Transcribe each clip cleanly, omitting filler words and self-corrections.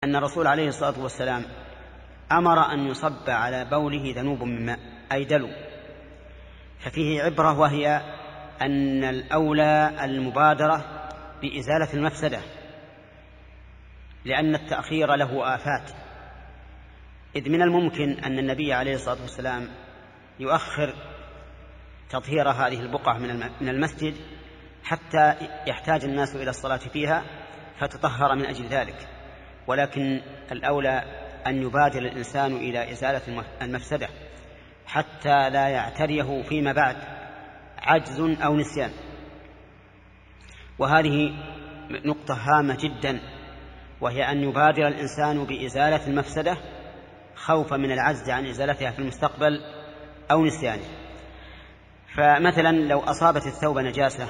أن الرسول عليه الصلاة والسلام أمر أن يصب على بوله ذنوب من ماء أي دلو، ففيه عبرة، وهي أن الأولى المبادرة بإزالة المفسدة، لأن التأخير له آفات، إذ من الممكن أن النبي عليه الصلاة والسلام يؤخر تطهير هذه البقعة من المسجد حتى يحتاج الناس إلى الصلاة فيها فتطهر من أجل ذلك، ولكن الأولى أن يبادر الإنسان إلى إزالة المفسدة حتى لا يعتريه فيما بعد عجز أو نسيان. وهذه نقطة هامة جدا، وهي أن يبادر الإنسان بإزالة المفسدة خوفا من العجز عن إزالتها في المستقبل أو نسيانه. فمثلا لو أصابت الثوب نجاسة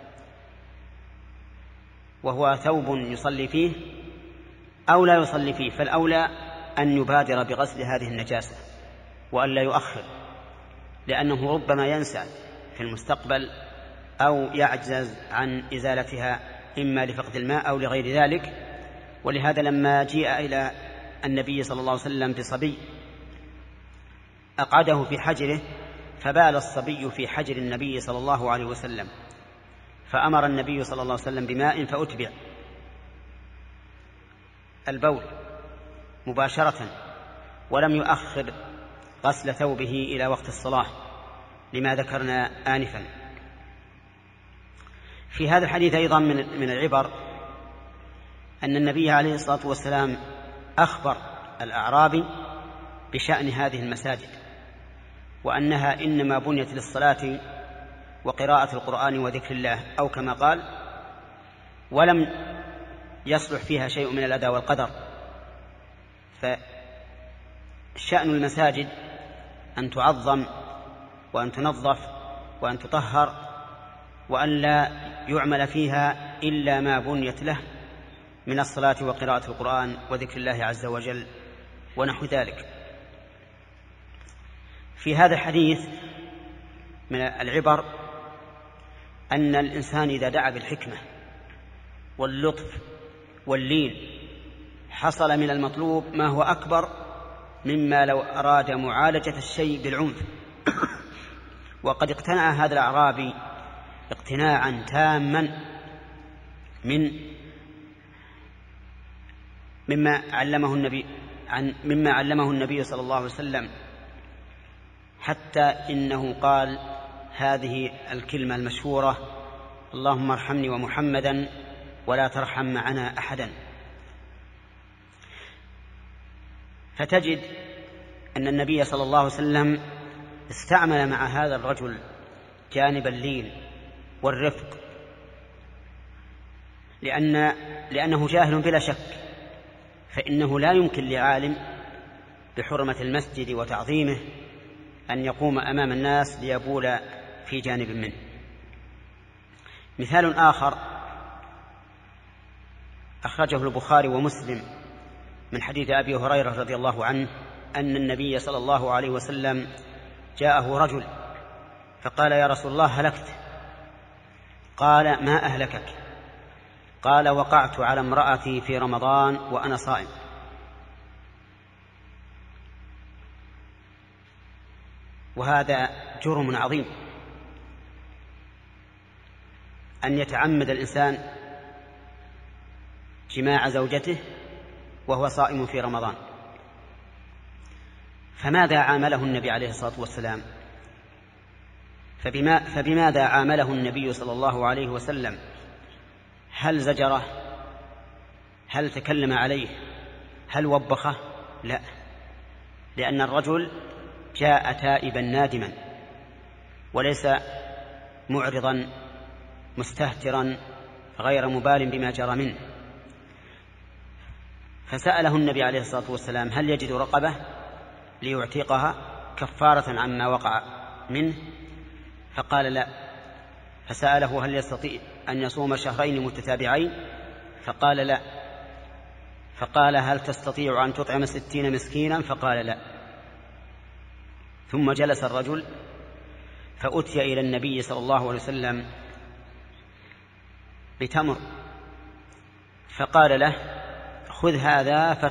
وهو ثوب يصلي فيه أو لا يصلي فيه، فالأولى أن يبادر بغسل هذه النجاسة وأن لا يؤخر، لأنه ربما ينسى في المستقبل أو يعجز عن إزالتها إما لفقد الماء أو لغير ذلك. ولهذا لما جيء إلى النبي صلى الله عليه وسلم بصبي أقعده في حجره، فبال الصبي في حجر النبي صلى الله عليه وسلم، فأمر النبي صلى الله عليه وسلم بماء فأتبع البول مباشرة، ولم يؤخر غسل ثوبه إلى وقت الصلاة لما ذكرنا آنفا. في هذا الحديث أيضا من العبر أن النبي عليه الصلاة والسلام أخبر الأعرابي بشأن هذه المساجد، وأنها إنما بنيت للصلاة وقراءة القرآن وذكر الله، أو كما قال: ولم يصلح فيها شيء من الأداء والقدر. فشأن المساجد أن تعظم وأن تنظف وأن تطهر، وأن لا يعمل فيها إلا ما بنيت له من الصلاة وقراءة القرآن وذكر الله عز وجل ونحو ذلك. في هذا الحديث من العبر أن الإنسان إذا دعا بالحكمة واللطف واللين حصل من المطلوب ما هو أكبر مما لو أراد معالجة الشيء بالعنف. وقد اقتنع هذا الأعرابي اقتناعا تاما مما علمه النبي صلى الله عليه وسلم، حتى إنه قال هذه الكلمة المشهورة: اللهم ارحمني ومحمدا ولا ترحم معنا أحدا. فتجد أن النبي صلى الله عليه وسلم استعمل مع هذا الرجل جانب اللين والرفق، لأنه جاهل بلا شك، فإنه لا يمكن لعالم بحرمة المسجد وتعظيمه أن يقوم أمام الناس ليبول في جانب منه. مثال آخر أخرجه البخاري ومسلم من حديث أبي هريرة رضي الله عنه أن النبي صلى الله عليه وسلم جاءه رجل فقال: يا رسول الله هلكت. قال: ما أهلكك؟ قال: وقعت على امرأتي في رمضان وأنا صائم. وهذا جرم عظيم، أن يتعمد الإنسان جماع زوجته وهو صائم في رمضان. فماذا عامله النبي عليه الصلاة والسلام؟ فبماذا عامله النبي صلى الله عليه وسلم؟ هل زجره؟ هل تكلم عليه؟ هل وبخه؟ لا، لأن الرجل جاء تائبا نادما وليس معرضا مستهترا غير مبال بما جرى منه. فسأله النبي عليه الصلاة والسلام: هل يجد رقبة ليعتقها كفارة عما وقع منه؟ فقال: لا. فسأله: هل يستطيع أن يصوم شهرين متتابعين؟ فقال: لا. فقال: هل تستطيع أن تطعم 60 مسكينا؟ فقال: لا. ثم جلس الرجل فأتي إلى النبي صلى الله عليه وسلم بتمر، فقال له: خذ هذا